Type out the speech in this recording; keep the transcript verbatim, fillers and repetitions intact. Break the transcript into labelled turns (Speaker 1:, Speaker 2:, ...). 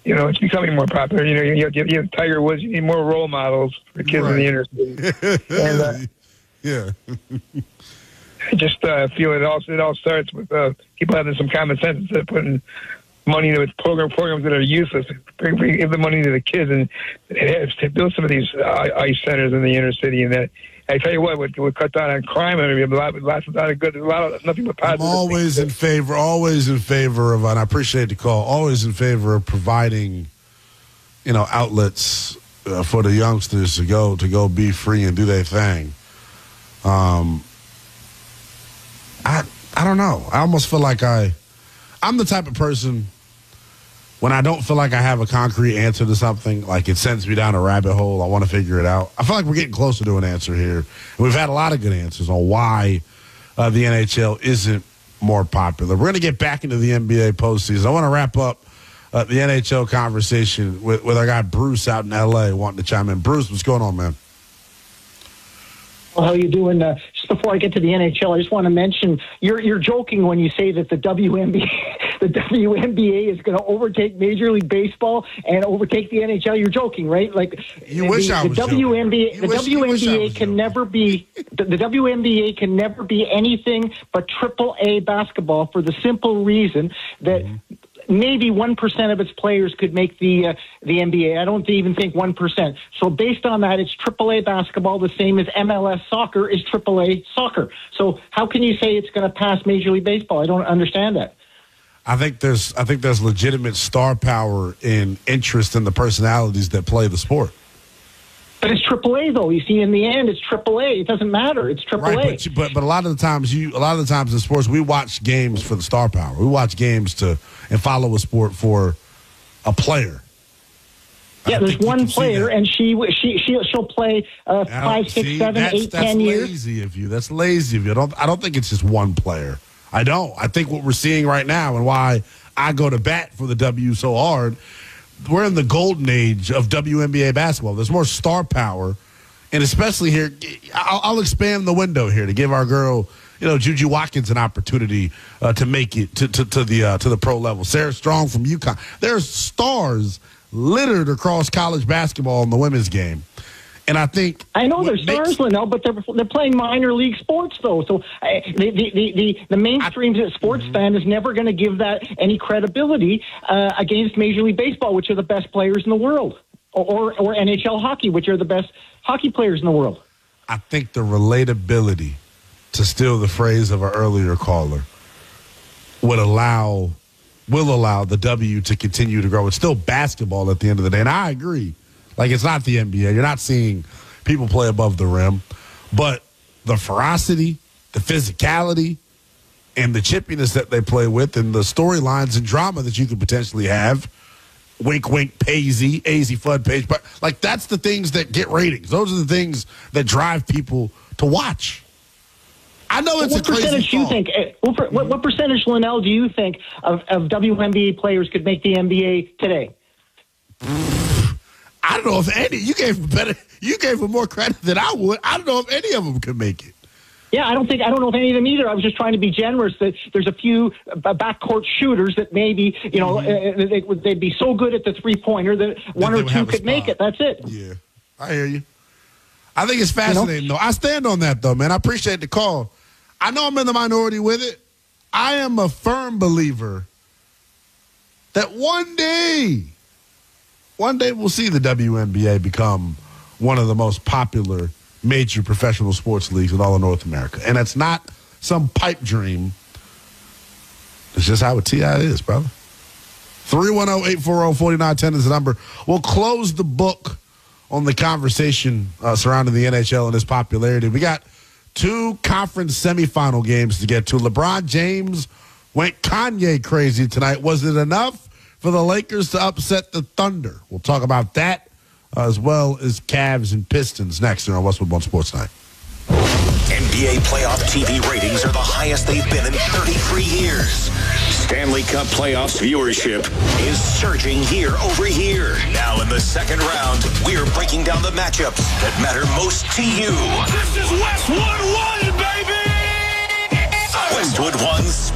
Speaker 1: you know, it's becoming more popular. You know, you have, you have Tiger Woods. You need more role models for kids right. in the inner city. and, uh,
Speaker 2: yeah.
Speaker 1: I just uh, feel it all. It all starts with uh, people having some common sense instead of putting money into program programs that are useless. Bring, bring, give the money to the kids and, and to build some of these uh, ice centers in the inner city. And that, I tell you what, would, would cut down on crime. I mean, a lot, lots of, lot of good, a lot of nothing but positive.
Speaker 2: I'm always in favor, always in favor of, and I appreciate the call. Always in favor of providing, you know, outlets uh, for the youngsters to go to go be free and do their thing. Um, I I don't know. I almost feel like I, I'm the type of person. When I don't feel like I have a concrete answer to something, like it sends me down a rabbit hole, I want to figure it out. I feel like we're getting closer to an answer here. And we've had a lot of good answers on why uh, the N H L isn't more popular. We're going to get back into the N B A postseason. I want to wrap up uh, the N H L conversation with, with our guy Bruce out in L A wanting to chime in. Bruce, what's going on, man?
Speaker 3: Well, how you doing? Uh, just before I get to the N H L, I just want to mention you're you're joking when you say that the W N B A the W N B A is going to overtake Major League Baseball and overtake the N H L. You're joking, right? Like
Speaker 2: you wish
Speaker 3: the,
Speaker 2: I was
Speaker 3: the W N B A,
Speaker 2: joking.
Speaker 3: the
Speaker 2: wish,
Speaker 3: W N B A can
Speaker 2: joking.
Speaker 3: never be the, the W N B A can never be anything but triple A basketball for the simple reason that. Mm-hmm. Maybe one percent of its players could make the uh, the N B A. I don't even think one percent. So based on that, it's triple A basketball, the same as M L S soccer is triple A soccer. So how can you say it's going to pass Major League Baseball? I don't understand that.
Speaker 2: I think there's I think there's legitimate star power and interest in the personalities that play the sport.
Speaker 3: But it's triple A though. You see, in the end, it's triple A. It doesn't matter. It's triple A.
Speaker 2: Right, but, but but a lot of the times, you a lot of the times in sports, we watch games for the star power. We watch games to and follow a sport for a player.
Speaker 3: Yeah, there's one player, and she she she she'll play uh, five, six,
Speaker 2: see,
Speaker 3: seven,
Speaker 2: that's,
Speaker 3: eight,
Speaker 2: that's
Speaker 3: ten years.
Speaker 2: That's lazy of you. That's lazy of you. I don't I don't think it's just one player. I don't. I think what we're seeing right now, and why I go to bat for the W so hard. We're in the golden age of W N B A basketball. There's more star power, and especially here, I'll, I'll expand the window here to give our girl, you know, Juju Watkins an opportunity uh, to make it to, to, to the uh, to the pro level. Sarah Strong from UConn. There's stars littered across college basketball in the women's game. And I think
Speaker 3: I know they're stars, makes, Linnell, but they're they're playing minor league sports though. So uh, the, the the the the mainstream I, sports mm-hmm. fan is never going to give that any credibility uh, against Major League Baseball, which are the best players in the world, or, or or N H L hockey, which are the best hockey players in the world.
Speaker 2: I think the relatability, to steal the phrase of our earlier caller, would allow will allow the W to continue to grow. It's still basketball at the end of the day, and I agree. Like, it's not the N B A. You're not seeing people play above the rim. But the ferocity, the physicality, and the chippiness that they play with, and the storylines and drama that you could potentially have, wink, wink, Pazy, A Z Flood page. But, like, that's the things that get ratings. Those are the things that drive people to watch. I know it's
Speaker 3: what
Speaker 2: a crazy
Speaker 3: percentage do you
Speaker 2: thought.
Speaker 3: think? What, mm-hmm. what, what percentage, Linnell, do you think of, of W N B A players could make the N B A today?
Speaker 2: I don't know if any. You gave them better. You gave them more credit than I would. I don't know if any of them could make it.
Speaker 3: Yeah, I don't think. I don't know if any of them either. I was just trying to be generous. That there's a few backcourt shooters that maybe you know mm-hmm. uh, they, they'd be so good at the three pointer that one or two could make it. That's it.
Speaker 2: Yeah, I hear you. I think it's fascinating, you know? though. I stand on that, though, man. I appreciate the call. I know I'm in the minority with it. I am a firm believer that one day. One day we'll see the W N B A become one of the most popular major professional sports leagues in all of North America. And that's not some pipe dream. It's just how a T I is, brother. three one zero, eight four zero, four nine one zero is the number. We'll close the book on the conversation uh, surrounding the N H L and its popularity. We got two conference semifinal games to get to. LeBron James went Kanye crazy tonight. Was it enough for the Lakers to upset the Thunder? We'll talk about that uh, as well as Cavs and Pistons next here on Westwood One Sports Night.
Speaker 4: N B A playoff T V ratings are the highest they've been in thirty-three years. Stanley Cup playoffs viewership is surging year over year. Now in the second round, we're breaking down the matchups that matter most to you.
Speaker 5: This is Westwood One, baby!
Speaker 4: Westwood One's